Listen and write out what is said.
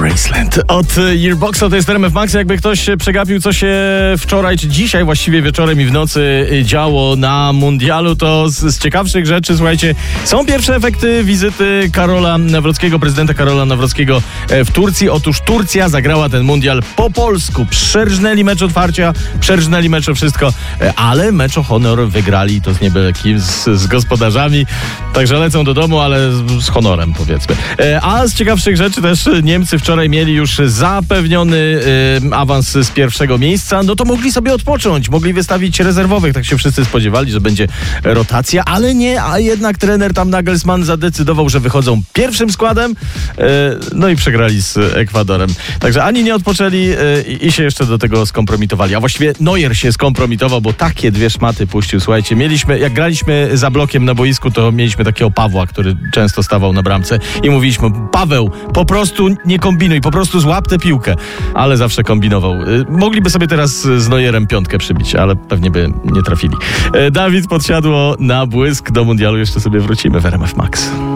Graceland. Od Yearboxa to jest RMF Max. Jakby ktoś przegapił, co się wczoraj, czy dzisiaj właściwie wieczorem i w nocy działo na mundialu, to z ciekawszych rzeczy, słuchajcie, są pierwsze efekty wizyty Karola Nawrockiego, prezydenta Karola Nawrockiego w Turcji. Otóż Turcja zagrała ten mundial po polsku. Przerżnęli mecz otwarcia, przerżnęli mecz o wszystko, ale mecz o honor wygrali, to z nie byle kim, z gospodarzami. Także lecą do domu, ale z honorem, powiedzmy. A z ciekawszych rzeczy też Niemcy wczoraj mieli już zapewniony awans z pierwszego miejsca. No to mogli sobie odpocząć, mogli wystawić rezerwowych. Tak się wszyscy spodziewali, że będzie rotacja, ale nie, a jednak trener tam Nagelsmann zadecydował, że wychodzą pierwszym składem, no i przegrali z Ekwadorem. Także ani nie odpoczęli i się jeszcze do tego skompromitowali. A właściwie Neuer się skompromitował, bo takie dwie szmaty puścił. Słuchajcie, jak graliśmy za blokiem na boisku, to mieliśmy takiego Pawła, który często stawał na bramce i mówiliśmy: Paweł, po prostu nie kombinuj, po prostu złap tę piłkę. Ale zawsze kombinował. Mogliby sobie teraz z Neuerem piątkę przybić, ale pewnie by nie trafili. Dawid Podsiadło na błysk. Do mundialu jeszcze sobie wrócimy w RMF Max.